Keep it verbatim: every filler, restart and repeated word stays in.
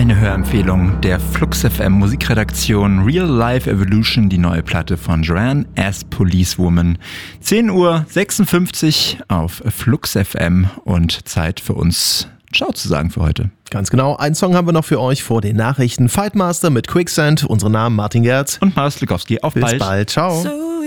Eine Hörempfehlung der Flux F M Musikredaktion Real Life Evolution, die neue Platte von Joanne as Policewoman. zehn Uhr sechsundfünfzig auf Flux F M und Zeit für uns Ciao zu sagen für heute. Ganz genau, einen Song haben wir noch für euch vor den Nachrichten. Fightmaster mit Quicksand, unsere Namen Martin Gerz und Marius Lukowski. Auf Bis bald. bald, ciao. So